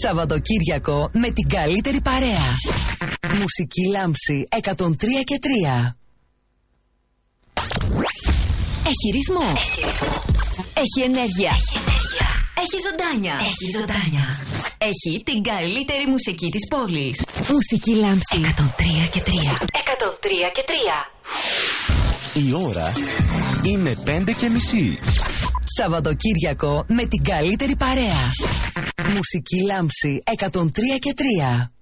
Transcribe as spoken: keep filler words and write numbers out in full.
Σαββατοκύριακο με την καλύτερη παρέα. Μουσική Λάμψη εκατόν τρία και τρία. Έχει ρυθμό. Έχει ρυθμό. Έχει ενέργεια. Έχει ενέργεια. Έχει ζωντάνια. Έχει ζωντάνια. Έχει την καλύτερη μουσική της πόλης. Μουσική Λάμψη εκατόν τρία και τρία. εκατόν τρία και τρία. Η ώρα είναι πέντε και μισή. Σαββατοκύριακο με την καλύτερη παρέα. Μουσική Λάμψη εκατόν τρία και τρία.